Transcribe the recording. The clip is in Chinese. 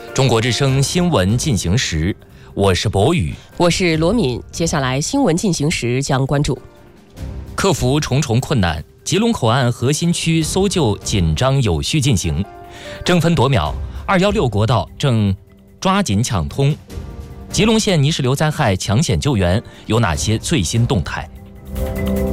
中国之声新闻进行时，我是博宇， 我是罗敏。接下来新闻进行时将关注： 克服重重困难，吉隆口岸核心区搜救紧张有序进行，争分夺秒，216国道正抓紧抢通。吉隆县泥石流灾害抢险救援有哪些最新动态？